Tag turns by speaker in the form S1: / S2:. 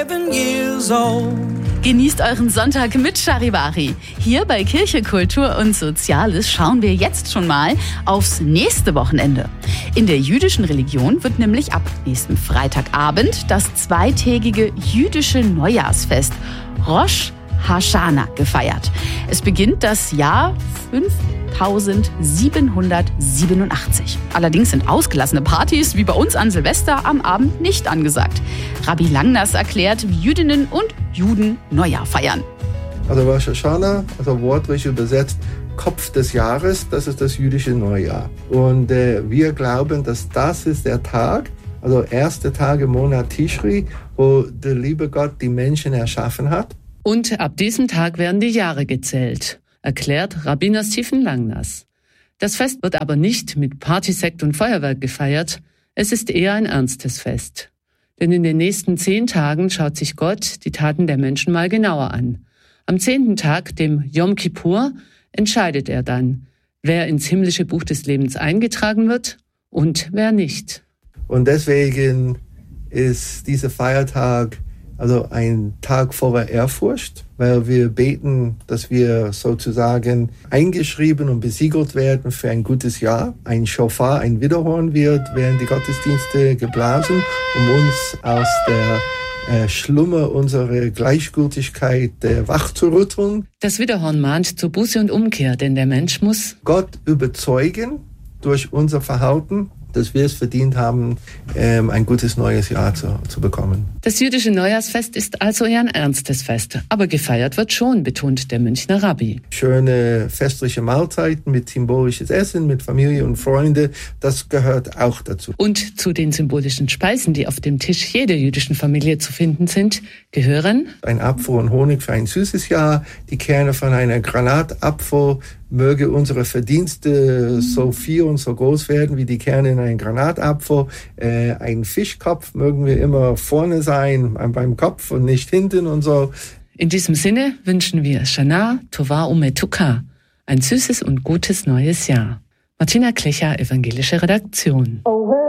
S1: Genießt euren Sonntag mit Charivari. Hier bei Kirche, Kultur und Soziales schauen wir jetzt schon mal aufs nächste Wochenende. In der jüdischen Religion wird nämlich ab nächsten Freitagabend das zweitägige jüdische Neujahrsfest Rosh Hashanah gefeiert. Es beginnt das Jahr 5787. Allerdings sind ausgelassene Partys wie bei uns an Silvester am Abend nicht angesagt. Rabbi Langnas erklärt, wie Jüdinnen und Juden Neujahr feiern.
S2: Also Rosh Hashanah, also wortwörtlich übersetzt Kopf des Jahres, das ist das jüdische Neujahr. Und wir glauben, dass das ist der Tag, also erste Tag im Monat Tishri, wo der liebe Gott die Menschen erschaffen hat.
S3: Und ab diesem Tag werden die Jahre gezählt, erklärt Rabbiner Stephen Langnas. Das Fest wird aber nicht mit Party, Sekt und Feuerwerk gefeiert. Es ist eher ein ernstes Fest. Denn in den nächsten 10 Tagen schaut sich Gott die Taten der Menschen mal genauer an. Am 10. Tag, dem Yom Kippur, entscheidet er dann, wer ins himmlische Buch des Lebens eingetragen wird und wer nicht.
S2: Und deswegen ist dieser Feiertag also ein Tag voller Ehrfurcht, weil wir beten, dass wir sozusagen eingeschrieben und besiegelt werden für ein gutes Jahr. Ein Schofar, ein Widerhorn wird während die Gottesdienste geblasen, um uns aus der Schlummer unserer Gleichgültigkeit wach zu rütteln.
S3: Das Widerhorn mahnt zur Buße und Umkehr, denn der Mensch muss
S2: Gott überzeugen durch unser Verhalten, dass wir es verdient haben, ein gutes neues Jahr zu bekommen.
S3: Das jüdische Neujahrsfest ist also eher ein ernstes Fest. Aber gefeiert wird schon, betont der Münchner Rabbi.
S2: Schöne festliche Mahlzeiten mit symbolisches Essen, mit Familie und Freunde, das gehört auch dazu.
S3: Und zu den symbolischen Speisen, die auf dem Tisch jeder jüdischen Familie zu finden sind, gehören
S2: ein Apfel und Honig für ein süßes Jahr, die Kerne von einer Granatapfel. Möge unsere Verdienste so viel und so groß werden wie die Kerne in einem Granatapfel. Ein Fischkopf mögen wir immer vorne sein, beim Kopf und nicht hinten und so.
S3: In diesem Sinne wünschen wir Shana Tova Umetuka, ein süßes und gutes neues Jahr. Martina Klecher, Evangelische Redaktion.